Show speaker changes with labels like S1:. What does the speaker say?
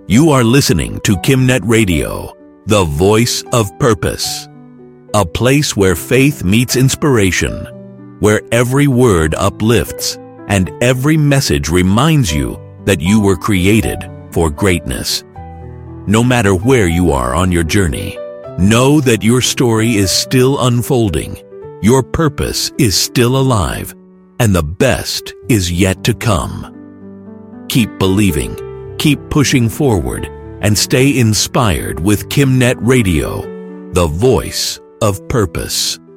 S1: You are listening to KimNet Radio, the voice of purpose. A place where faith meets inspiration, where every word uplifts and every message reminds you that you were created for greatness. No matter where you are on your journey, know that your story is still unfolding, your purpose is still alive, and the best is yet to come. Keep believing, keep pushing forward, and stay inspired with KimNet Radio, the voice of purpose.